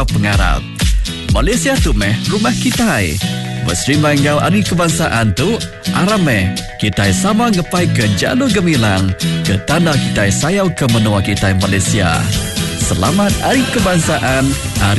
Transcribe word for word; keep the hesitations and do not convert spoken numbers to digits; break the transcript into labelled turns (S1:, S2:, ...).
S1: pengarap. Malaysia tu meh rumah kita. Berserimanggau hari kebangsaan tu arame kita sama ngepai ke jalur gemilang ke tanah kita sayau ke menua kita Malaysia. Selamat Hari Kebangsaan. Hari